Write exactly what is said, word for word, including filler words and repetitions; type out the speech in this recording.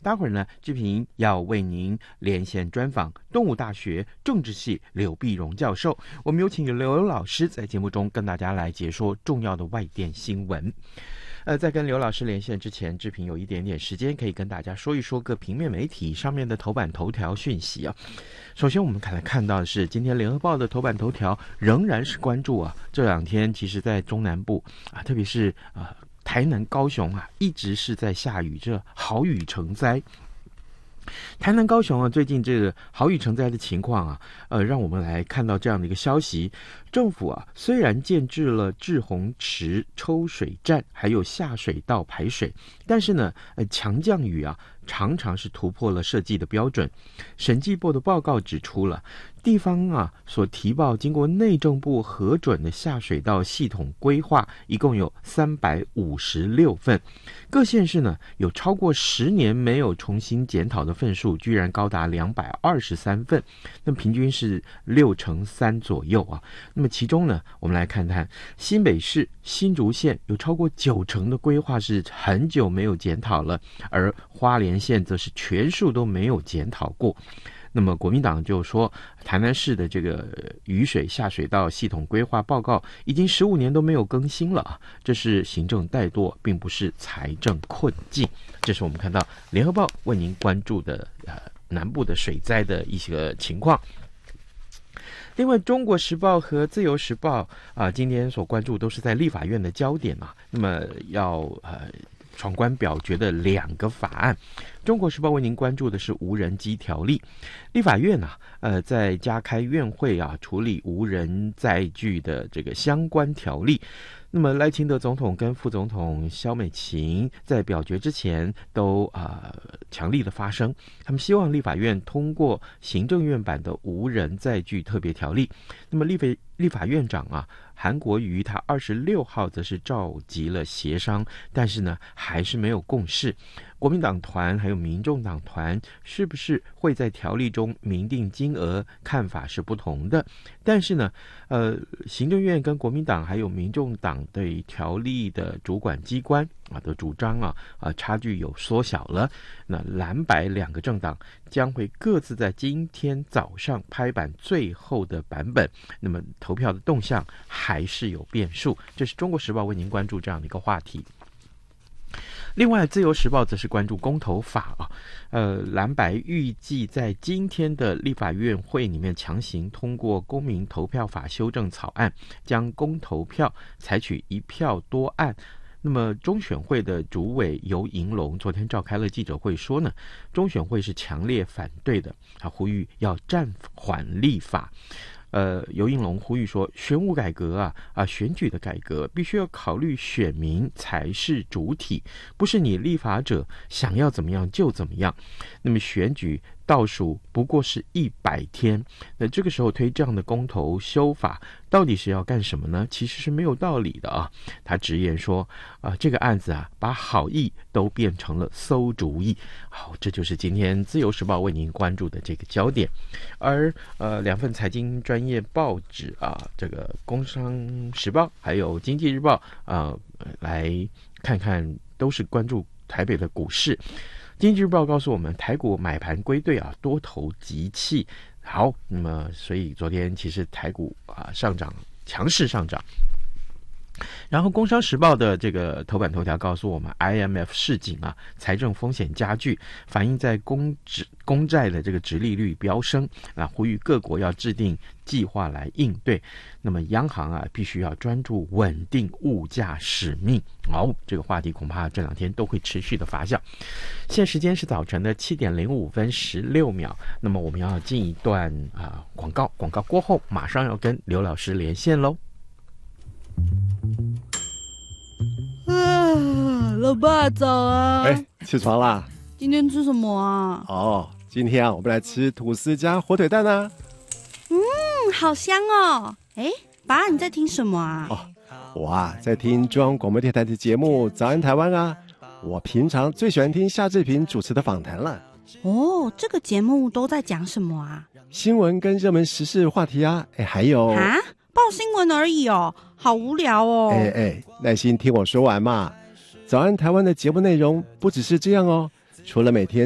待会儿呢，志平要为您连线专访东吴大学政治系柳碧荣教授，我们有请刘老师在节目中跟大家来解说重要的外电新闻。呃，在跟刘老师连线之前，志平有一点点时间可以跟大家说一说各平面媒体上面的头版头条讯息啊。首先我们看来看到的是今天联合报的头版头条仍然是关注啊，这两天其实在中南部啊，特别是啊台南高雄啊，一直是在下雨，这豪雨成灾。台南高雄啊，最近这个豪雨成灾的情况啊，呃，让我们来看到这样的一个消息：政府啊，虽然建置了滞洪池抽水站，还有下水道排水，但是呢，呃，强降雨啊，常常是突破了设计的标准。审计部的报告指出了，地方啊所提报经过内政部核准的下水道系统规划，一共有三百五十六份。各县市呢，有超过十年没有重新检讨的份数，居然高达两百二十三份，那平均是六成三左右啊。那么其中呢，我们来看看新北市、新竹县有超过九成的规划是很久没有检讨了，而花莲县则是全数都没有检讨过。那么国民党就说，台南市的这个雨水下水道系统规划报告已经十五年都没有更新了，这是行政怠惰，并不是财政困境。这是我们看到联合报为您关注的呃南部的水灾的一些情况。另外，中国时报和自由时报啊、呃，今天所关注都是在立法院的焦点啊，那么要呃。闯关表决的两个法案，中国时报为您关注的是无人机条例。立法院啊，呃，在加开院会啊，处理无人载具的这个相关条例。那么赖清德总统跟副总统萧美琴在表决之前都啊、呃、强力的发声，他们希望立法院通过行政院版的无人载具特别条例。那么立法立法院长啊韩国瑜他二十六号则是召集了协商，但是呢还是没有共识。国民党团还有民众党团是不是会在条例中明定金额，看法是不同的。但是呢，呃，行政院跟国民党还有民众党对条例的主管机关啊的主张啊啊差距有缩小了。那蓝白两个政党将会各自在今天早上拍板最后的版本，那么投票的动向还是有变数。这是中国时报为您关注这样的一个话题。另外，自由时报则是关注公投法啊，呃，蓝白预计在今天的立法院会里面强行通过公民投票法修正草案，将公投票采取一票多案。那么中选会的主委游盈隆昨天召开了记者会说呢，中选会是强烈反对的，他呼吁要暂缓立法。呃，游盈隆呼吁说，选务改革啊啊，选举的改革必须要考虑选民才是主体，不是你立法者想要怎么样就怎么样。那么选举倒数不过是一百天，那这个时候推这样的公投修法，到底是要干什么呢？其实是没有道理的啊。他直言说，啊、呃，这个案子啊，把好意都变成了馊主意。好，这就是今天自由时报为您关注的这个焦点。而呃，两份财经专业报纸啊，这个工商时报还有经济日报啊、呃，来看看都是关注台北的股市。经济日报告诉我们，台股买盘归队啊，多头集气。好，那么所以昨天其实台股啊上涨，强势上涨。然后《工商时报》的这个头版头条告诉我们 ，I M F 示警啊，财政风险加剧，反映在公纸公债的这个殖利率飙升啊，呼吁各国要制定计划来应对。那么央行啊，必须要专注稳定物价使命。好、哦，这个话题恐怕这两天都会持续的发酵。现在时间是早晨的七点零五分十六秒。那么我们要进一段啊、呃、广告，广告过后马上要跟刘老师连线喽。 啊，老爸早啊！ 哎，起床啦！ 今天吃什么啊？ 哦，今天啊，我们来吃吐司加火腿蛋啊。 嗯，好香哦！哎，爸，你在听什么啊？ 哦，我啊在听中央广播电台的节目《早安台湾》啊。我平常最喜欢听夏志平主持的访谈了。 哦，这个节目都在讲什么啊？ 新闻跟热门时事话题啊，哎，还有啊，报新闻而已哦，好无聊哦。 哎哎，耐心听我说完嘛。早安台湾的节目内容不只是这样哦，除了每天